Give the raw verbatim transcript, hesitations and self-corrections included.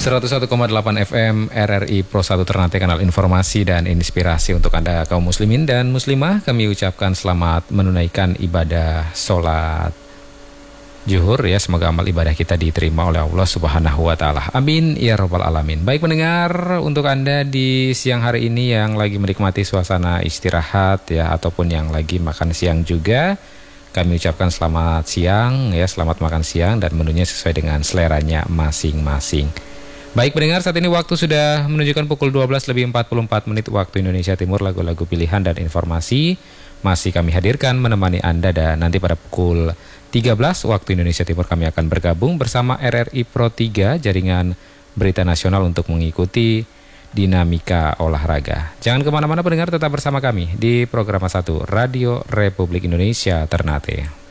seratus satu koma delapan F M R R I Pro satu Ternate, kanal informasi dan inspirasi untuk Anda kaum muslimin dan muslimah. Kami ucapkan selamat menunaikan ibadah sholat Zuhur ya. Semoga amal ibadah kita diterima oleh Allah Subhanahu wa taala. Amin ya rabbal alamin. Baik pendengar, untuk Anda di siang hari ini yang lagi menikmati suasana istirahat ya, ataupun yang lagi makan siang juga, kami ucapkan selamat siang ya, selamat makan siang dan menunya sesuai dengan seleranya masing-masing. Baik pendengar, saat ini waktu sudah menunjukkan pukul dua belas lebih empat puluh empat menit waktu Indonesia Timur. Lagu-lagu pilihan dan informasi masih kami hadirkan menemani Anda, dan nanti pada pukul tiga belas waktu Indonesia Timur kami akan bergabung bersama R R I Pro tiga, jaringan berita nasional, untuk mengikuti dinamika olahraga. Jangan kemana-mana pendengar, tetap bersama kami di program satu Radio Republik Indonesia Ternate.